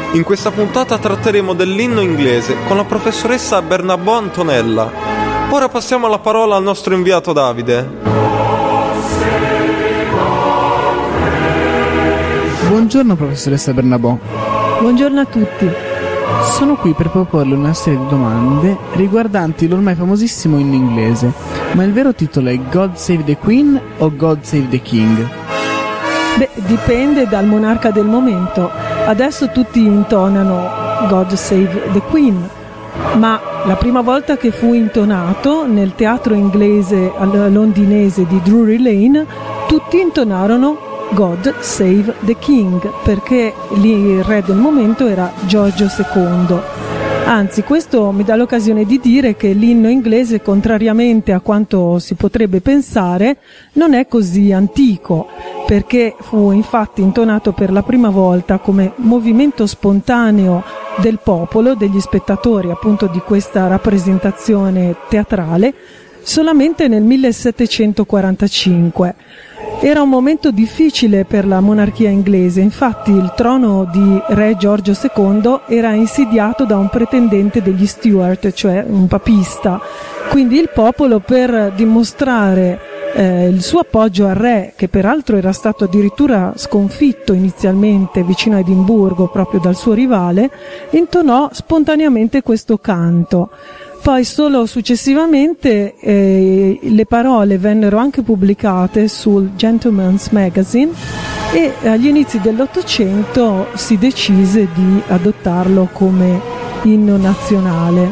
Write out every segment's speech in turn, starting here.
In questa puntata tratteremo dell'inno inglese con la professoressa Bernabò Antonella. Ora passiamo la parola al nostro inviato Davide. Buongiorno professoressa Bernabò. Buongiorno a tutti. Sono qui per proporle una serie di domande riguardanti l'ormai famosissimo inno inglese, ma il vero titolo è God Save the Queen o God Save the King? Beh, dipende dal monarca del momento. Adesso tutti intonano God Save the Queen, ma la prima volta che fu intonato nel teatro inglese londinese di Drury Lane, tutti intonarono God Save the King, perché lì il re del momento era Giorgio II. Anzi, questo mi dà l'occasione di dire che l'inno inglese, contrariamente a quanto si potrebbe pensare, non è così antico, perché fu infatti intonato per la prima volta come movimento spontaneo del popolo, degli spettatori appunto di questa rappresentazione teatrale, solamente nel 1745. Era un momento difficile per la monarchia inglese, infatti il trono di re Giorgio II era insidiato da un pretendente degli Stuart, cioè un papista. Quindi il popolo, per dimostrare il suo appoggio al re, che peraltro era stato addirittura sconfitto inizialmente vicino a Edimburgo proprio dal suo rivale, intonò spontaneamente questo canto. Poi solo successivamente le parole vennero anche pubblicate sul Gentleman's Magazine e agli inizi dell'Ottocento si decise di adottarlo come inno nazionale.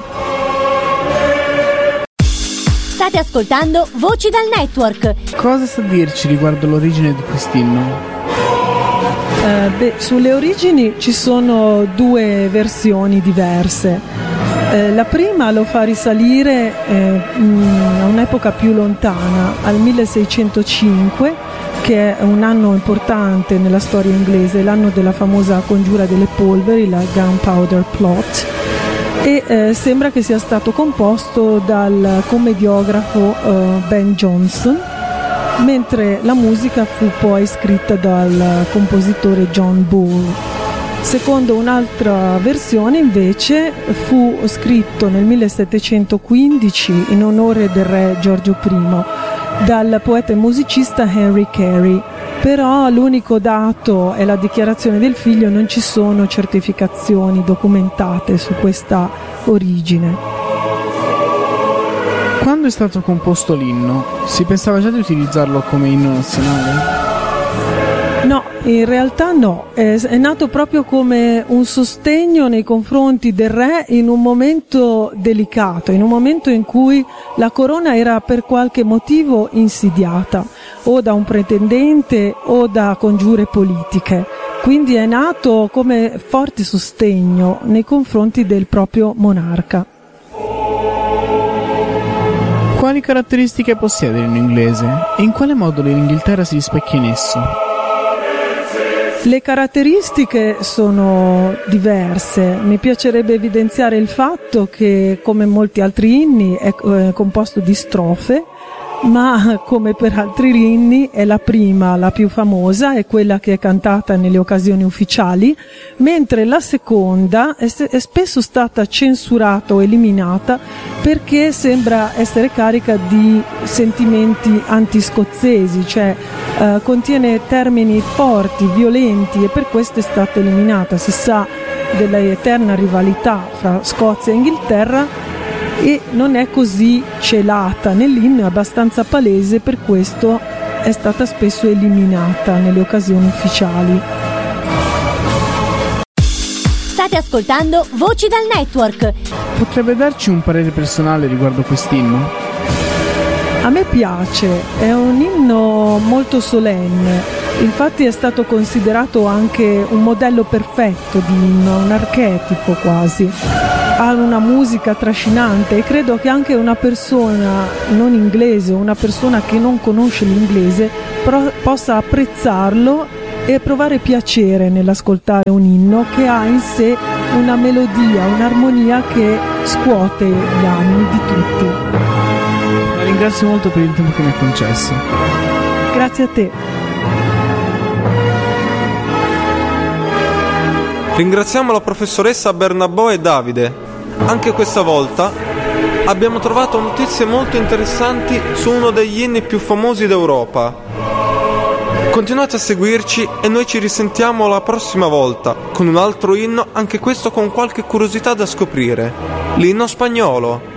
State ascoltando Voci dal Network. Cosa sa dirci riguardo l'origine di quest'inno? Sulle origini ci sono due versioni diverse. La prima lo fa risalire a un'epoca più lontana, al 1605, che è un anno importante nella storia inglese, l'anno della famosa congiura delle polveri, la Gunpowder Plot, e sembra che sia stato composto dal commediografo Ben Jonson, mentre la musica fu poi scritta dal compositore John Bull. Secondo un'altra versione invece fu scritto nel 1715 in onore del re Giorgio I dal poeta e musicista Henry Carey, però l'unico dato è la dichiarazione del figlio, non ci sono certificazioni documentate su questa origine. Quando è stato composto l'inno, si pensava già di utilizzarlo come inno nazionale? No, in realtà no, è nato proprio come un sostegno nei confronti del re in un momento delicato, in un momento in cui la corona era per qualche motivo insidiata, o da un pretendente o da congiure politiche. Quindi è nato come forte sostegno nei confronti del proprio monarca. Quali caratteristiche possiede l'inno inglese e in quale modo l'Inghilterra si rispecchia in esso? Le caratteristiche sono diverse. Mi piacerebbe evidenziare il fatto che, come molti altri inni, è composto di strofe, ma come per altri inni è la prima, la più famosa, è quella che è cantata nelle occasioni ufficiali, mentre la seconda è spesso stata censurata o eliminata perché sembra essere carica di sentimenti antiscozzesi, cioè contiene termini forti, violenti, e per questo è stata eliminata. Si sa dell'eterna rivalità fra Scozia e Inghilterra e non è così celata nell'inno, è abbastanza palese, per questo è stata spesso eliminata nelle occasioni ufficiali. State ascoltando Voci dal Network. Potrebbe darci un parere personale riguardo quest'inno? A me piace, è un inno molto solenne, infatti è stato considerato anche un modello perfetto di inno, un archetipo quasi. Ha una musica trascinante e credo che anche una persona non inglese, una persona che non conosce l'inglese, possa apprezzarlo e provare piacere nell'ascoltare un inno che ha in sé una melodia, un'armonia che scuote gli animi di tutti. La ringrazio molto per il tempo che mi ha concesso. Grazie a te. Ringraziamo la professoressa Bernabò e Davide. Anche questa volta abbiamo trovato notizie molto interessanti su uno degli inni più famosi d'Europa. Continuate a seguirci e noi ci risentiamo la prossima volta con un altro inno, anche questo con qualche curiosità da scoprire. L'inno spagnolo.